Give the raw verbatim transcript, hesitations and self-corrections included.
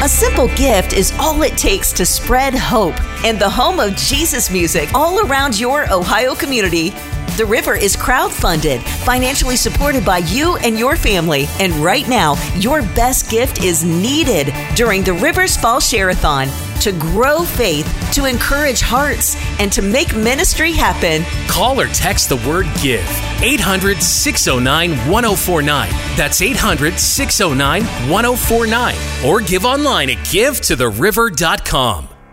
A simple gift is all it takes to spread hope. And the home of Jesus music all around your Ohio community. The River is crowdfunded, financially supported by you and your family. And right now, your best gift is needed during the River's Fall Share-a-thon to grow faith, to encourage hearts, and to make ministry happen. Call or text the word GIVE. eight hundred, six oh nine, one oh four nine. That's eight hundred, six oh nine, one oh four nine. Or give online at give to the river dot com.